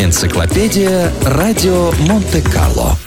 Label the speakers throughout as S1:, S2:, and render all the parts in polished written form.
S1: Энциклопедия Радио Монте-Карло.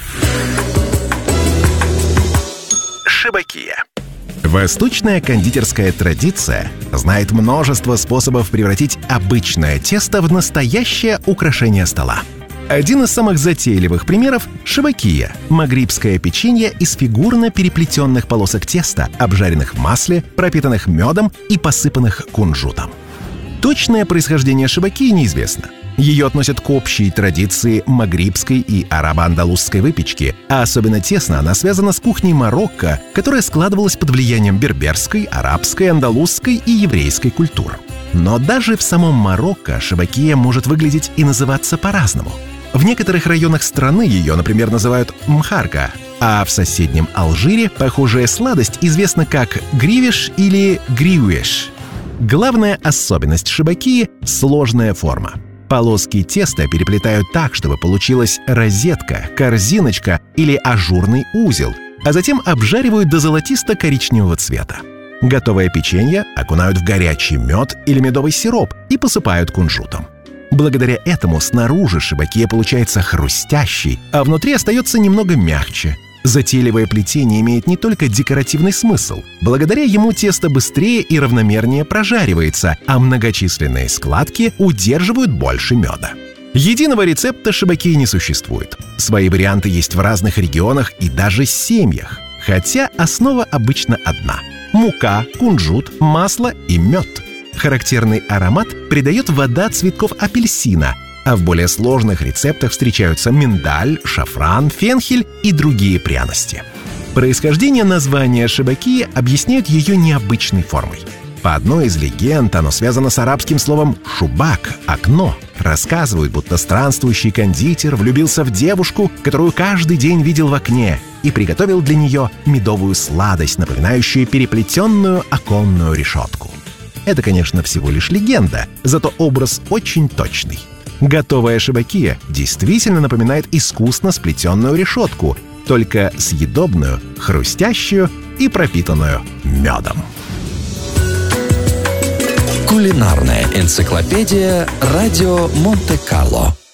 S2: Шибакия. Восточная кондитерская традиция знает множество способов превратить обычное тесто в настоящее украшение стола. Один из самых затейливых примеров – шибакия – магрибское печенье из фигурно переплетенных полосок теста, обжаренных в масле, пропитанных медом и посыпанных кунжутом. Точное происхождение шибакии неизвестно. Ее относят к общей традиции магрибской и арабо-андалузской выпечки, а особенно тесно она связана с кухней Марокко, которая складывалась под влиянием берберской, арабской, андалузской и еврейской культур. Но даже в самом Марокко шибакия может выглядеть и называться по-разному. В некоторых районах страны ее, например, называют мхарка, а в соседнем Алжире похожая сладость известна как гривеш или гриуеш. Главная особенность шибакии – сложная форма. Полоски теста переплетают так, чтобы получилась розетка, корзиночка или ажурный узел, а затем обжаривают до золотисто-коричневого цвета. Готовое печенье окунают в горячий мед или медовый сироп и посыпают кунжутом. Благодаря этому снаружи шибакия получается хрустящей, а внутри остается немного мягче. Затейливое плетение имеет не только декоративный смысл. Благодаря ему тесто быстрее и равномернее прожаривается, а многочисленные складки удерживают больше меда. Единого рецепта шибакии не существует. Свои варианты есть в разных регионах и даже семьях. Хотя основа обычно одна – мука, кунжут, масло и мед. Характерный аромат придает вода цветков апельсина, а в более сложных рецептах встречаются миндаль, шафран, фенхель и другие пряности. Происхождение названия шибакии объясняют ее необычной формой. По одной из легенд оно связано с арабским словом «шубак» — «окно». Рассказывают, будто странствующий кондитер влюбился в девушку, которую каждый день видел в окне, и приготовил для нее медовую сладость, напоминающую переплетенную оконную решетку. Это, конечно, всего лишь легенда, зато образ очень точный. Готовая шибакия действительно напоминает искусно сплетенную решетку, только съедобную, хрустящую и пропитанную медом.
S1: Кулинарная энциклопедия Радио Монте-Карло.